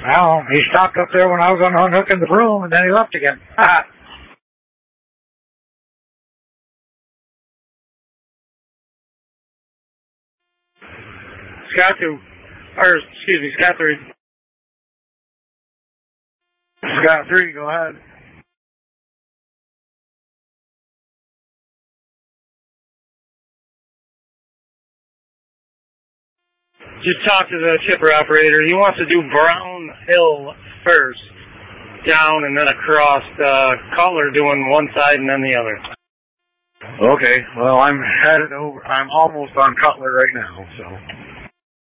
Well, he stopped up there when I was unhooking the broom, and then he left again. Scott 2, or excuse me, Scott 3. Scott 3, go ahead. Just talk to the chipper operator. He wants to do Brown Hill first, down and then across. Cutler doing one side and then the other. Okay, well, I'm headed over. I'm almost on Cutler right now, so.